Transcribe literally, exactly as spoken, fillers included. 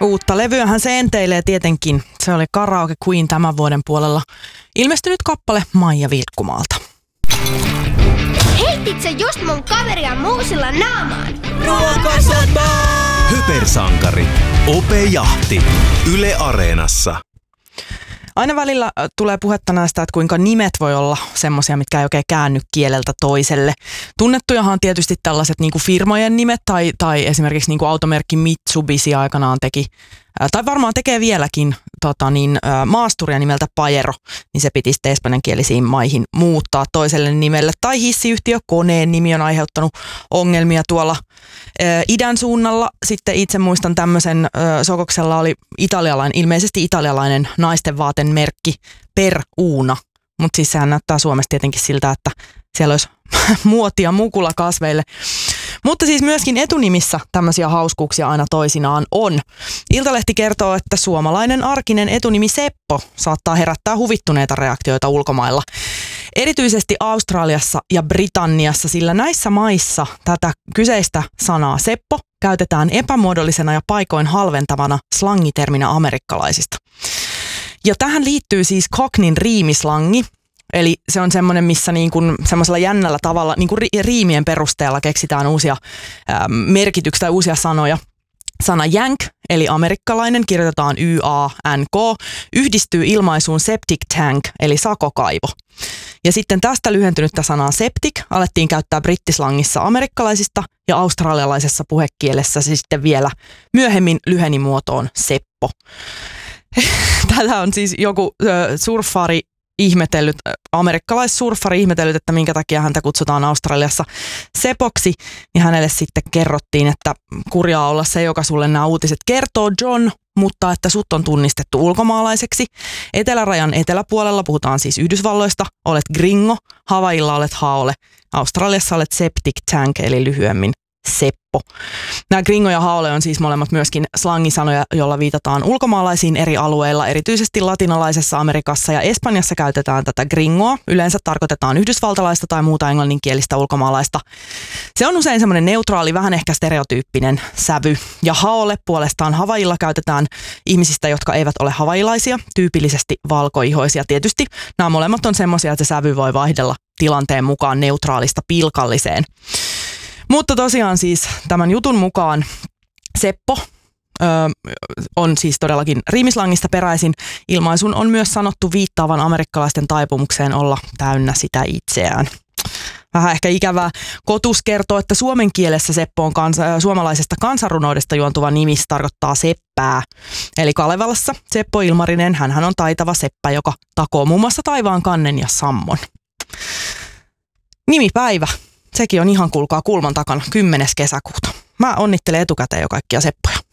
Uutta levyähän se enteilee tietenkin. Se oli Karaoke Queen tämän vuoden puolella ilmestynyt kappale Maija Vilkkumaalta. Heitit sä just mun kaveria muusilla naamaan? Ruokasota! Hypersankari. Ope Jahti. Yle Areenassa. Aina välillä tulee puhetta näistä, että kuinka nimet voi olla semmoisia, mitkä ei oikein käänny kieleltä toiselle. Tunnettujahan on tietysti tällaiset niin kuin firmojen nimet tai, tai esimerkiksi niin kuin automerkki Mitsubishi aikanaan teki, tai varmaan tekee vieläkin tota niin, maasturia nimeltä Pajero, niin se piti sitten espanjankielisiin maihin muuttaa toiselle nimelle. Tai hissiyhtiö Koneen nimi on aiheuttanut ongelmia tuolla ä, idän suunnalla. Sitten itse muistan tämmöisen, ä, Sokoksella oli italialainen, ilmeisesti italialainen naisten vaatemerkki Per Uuna. Mutta siis sehän näyttää Suomessa tietenkin siltä, että siellä olisi muotia mukula kasveille. Mutta siis myöskin etunimissä tämmöisiä hauskuuksia aina toisinaan on. Iltalehti kertoo, että suomalainen arkinen etunimi Seppo saattaa herättää huvittuneita reaktioita ulkomailla. Erityisesti Australiassa ja Britanniassa, sillä näissä maissa tätä kyseistä sanaa Seppo käytetään epämuodollisena ja paikoin halventavana slangiterminä amerikkalaisista. Ja tähän liittyy siis Cockneyn riimislangi. Eli se on semmoinen, missä niin kuin semmoisella jännällä tavalla niin kuin riimien perusteella keksitään uusia ää, merkityksiä tai uusia sanoja. Sana yank, eli amerikkalainen, kirjoitetaan Y A N K, yhdistyy ilmaisuun septic tank, eli sakokaivo. Ja sitten tästä lyhentynyttä sanaa septic alettiin käyttää brittislangissa amerikkalaisista ja australialaisessa puhekielessä se sitten vielä myöhemmin lyhenimuotoon Seppo. Tätä on siis joku äh, surffari ihmetellyt, amerikkalaissurffari ihmetellyt, että minkä takia häntä kutsutaan Australiassa Sepoksi, niin hänelle sitten kerrottiin, että kurjaa olla se, joka sulle nämä uutiset kertoo, John, mutta että sut on tunnistettu ulkomaalaiseksi. Etelärajan eteläpuolella puhutaan siis Yhdysvalloista, olet gringo, Havailla olet haole, Australiassa olet septic tank, eli lyhyemmin Seppo. Nämä gringo ja haole on siis molemmat myöskin slangisanoja, joilla viitataan ulkomaalaisiin eri alueilla, erityisesti latinalaisessa Amerikassa ja Espanjassa käytetään tätä gringoa. Yleensä tarkoitetaan yhdysvaltalaista tai muuta englanninkielistä ulkomaalaista. Se on usein semmoinen neutraali, vähän ehkä stereotyyppinen sävy. Ja haole puolestaan Havailla käytetään ihmisistä, jotka eivät ole havailaisia, tyypillisesti valkoihoisia. Tietysti nämä molemmat on semmoisia, että se sävy voi vaihdella tilanteen mukaan neutraalista pilkalliseen. Mutta tosiaan siis tämän jutun mukaan Seppo ö, on siis todellakin riimislangista peräisin. Ilmaisun on myös sanottu viittaavan amerikkalaisten taipumukseen olla täynnä sitä itseään. Vähän ehkä ikävää. Kotus kertoo, että suomen kielessä Seppo on kansa, suomalaisesta kansanrunoudesta juontuva nimi, tarkoittaa seppää. Eli Kalevalassa Seppo Ilmarinen, hänhän on taitava seppä, joka takoo muun muassa taivaan kannen ja sammon. Nimipäivä. Sekin on ihan kuulkaa kulman takana, kymmenes kesäkuuta. Mä onnittelen etukäteen jo kaikkia Seppoja.